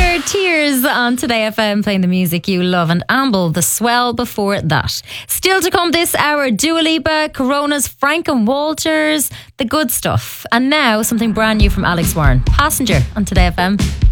Weezer, Tears on Today FM, playing the music you love, and Amble, The Swell before that. Still to come this hour, Dua Lipa, Corona's Frank and Walters, the good stuff. And now something brand new from Alex Warren, Passenger on Today FM.